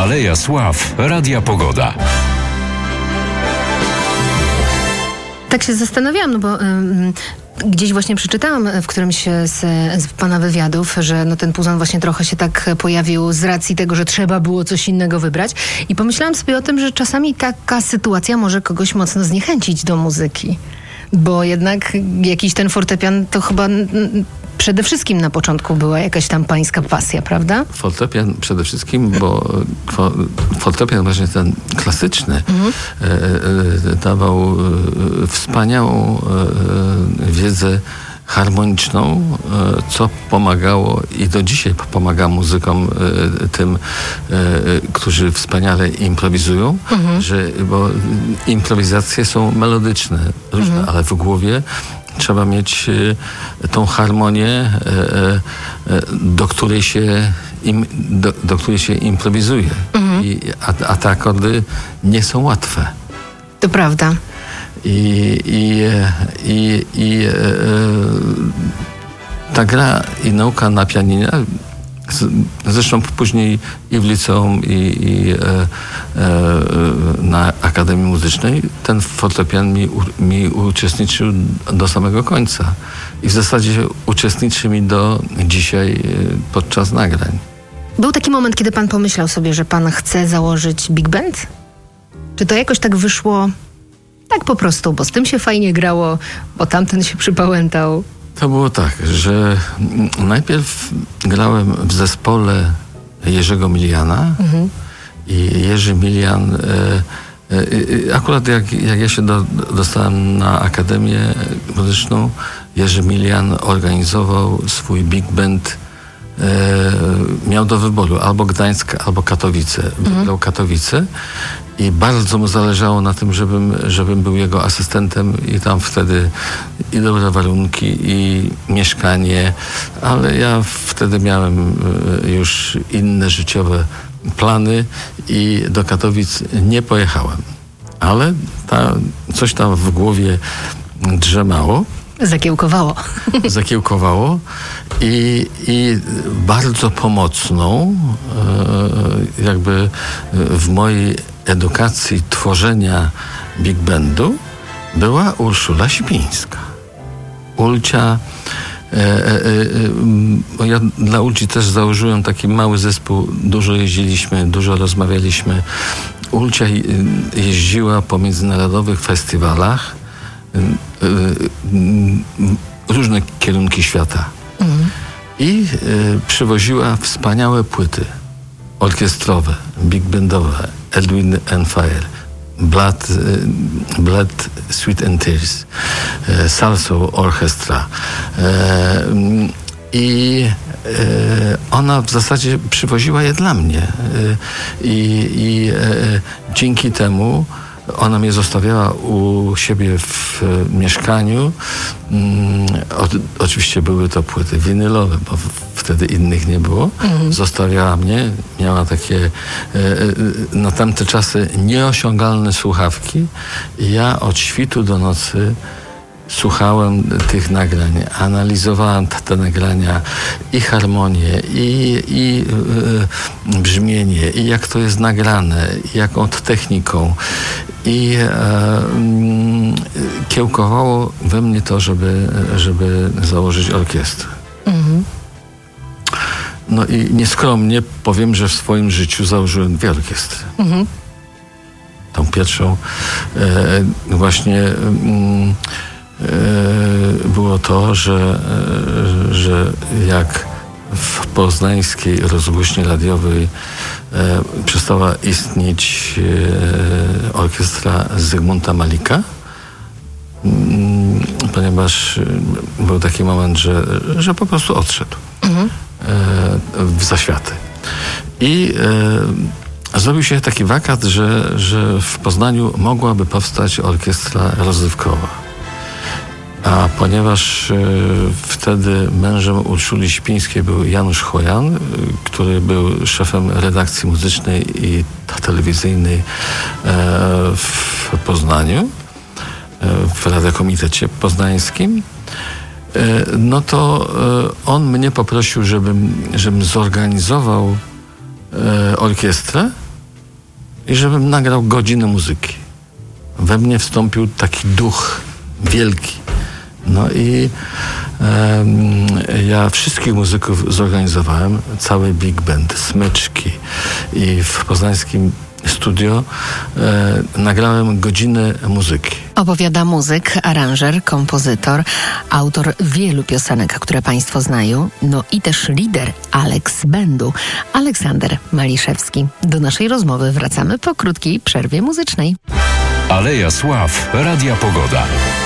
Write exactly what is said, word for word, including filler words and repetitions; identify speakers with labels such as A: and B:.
A: Aleja Sław Radia Pogoda.
B: Tak się zastanawiałam, no bo ym, gdzieś właśnie przeczytałam w którymś z, z pana wywiadów, że no ten puzon właśnie trochę się tak pojawił z racji tego, że trzeba było coś innego wybrać. I pomyślałam sobie o tym, że czasami taka sytuacja może kogoś mocno zniechęcić do muzyki. Bo jednak jakiś ten fortepian to chyba n- n- przede wszystkim na początku była jakaś tam pańska pasja, prawda?
C: Fortepian przede wszystkim, bo fortepian właśnie ten klasyczny mhm. e, e, dawał e, wspaniałą e, wiedzę harmoniczną, e, co pomagało i do dzisiaj pomaga muzykom e, tym, e, którzy wspaniale improwizują, mhm. że, bo improwizacje są melodyczne, różne, mhm. ale w głowie trzeba mieć e, tą harmonię, e, e, do której się im, do, do której się improwizuje. Mhm. I, a, a te akordy nie są łatwe.
B: To prawda.
C: I, i, i, i e, ta gra i nauka na pianinie, zresztą później i w liceum, i, i e, e, na Akademii Muzycznej, ten fortepian mi, mi uczestniczył do samego końca. I w zasadzie uczestniczy mi do dzisiaj podczas nagrań.
B: Był taki moment, kiedy pan pomyślał sobie, że pan chce założyć big band? Czy to jakoś tak wyszło tak po prostu, bo z tym się fajnie grało, bo tamten się przypałętał?
C: To było tak, że najpierw grałem w zespole Jerzego Miliana mhm. i Jerzy Milian, e, e, akurat jak, jak ja się do, dostałem na Akademię Muzyczną, Jerzy Milian organizował swój big band, e, miał do wyboru albo Gdańsk, albo Katowice. Mhm. Wybrał Katowice. I bardzo mu zależało na tym, żebym, żebym był jego asystentem i tam wtedy i dobre warunki, i mieszkanie, ale ja wtedy miałem już inne życiowe plany i do Katowic nie pojechałem. Ale ta, coś tam w głowie drzemało.
B: Zakiełkowało.
C: Zakiełkowało i, i bardzo pomocną e, jakby w mojej edukacji tworzenia big bandu była Urszula Sipińska. Ulcia, e, e, e, ja dla Ulci też założyłem taki mały zespół, dużo jeździliśmy, dużo rozmawialiśmy. Ulcia jeździła po międzynarodowych festiwalach, różne kierunki świata. Mhm. I y, przywoziła wspaniałe płyty orkiestrowe, big bandowe, Edwin and Fire, Blood, y, Blood, Sweet and Tears, y, Salso Orchestra. Y, I y, ona w zasadzie przywoziła je dla mnie. Y, I y, dzięki temu ona mnie zostawiała u siebie w e, mieszkaniu. Mm, o, oczywiście były to płyty winylowe, bo w, wtedy innych nie było. Mhm. Zostawiała mnie, miała takie e, e, na tamte czasy nieosiągalne słuchawki. I ja od świtu do nocy słuchałem tych nagrań, analizowałem te, te nagrania i harmonię, i, i y, brzmienie, i jak to jest nagrane, i jaką techniką. I e, mm, kiełkowało we mnie to, żeby, żeby założyć orkiestrę. Mhm. No i nieskromnie powiem, że w swoim życiu założyłem dwie orkiestry. Mhm. Tą pierwszą e, właśnie mm, było to, że, że jak w poznańskiej rozgłośni radiowej e, przestała istnieć e, orkiestra Zygmunta Malika, m, ponieważ był taki moment, że, że po prostu odszedł mhm. e, w zaświaty. I e, zrobił się taki wakat, że, że w Poznaniu mogłaby powstać orkiestra rozrywkowa. A ponieważ y, wtedy mężem Urszuli Sipińskiej był Janusz Chojan, y, który był szefem redakcji muzycznej i telewizyjnej y, w Poznaniu, y, w Radokomitecie Poznańskim, y, no to y, on mnie poprosił, żebym, żebym zorganizował y, orkiestrę i żebym nagrał godzinę muzyki. We mnie wstąpił taki duch wielki. No i e, ja wszystkich muzyków zorganizowałem, cały big band, smyczki i w poznańskim studio e, nagrałem godzinę muzyki.
B: Opowiada muzyk, aranżer, kompozytor, autor wielu piosenek, które Państwo znają, no i też lider Alex Bandu, Aleksander Maliszewski. Do naszej rozmowy wracamy po krótkiej przerwie muzycznej.
A: Aleja Sław Radia Pogoda.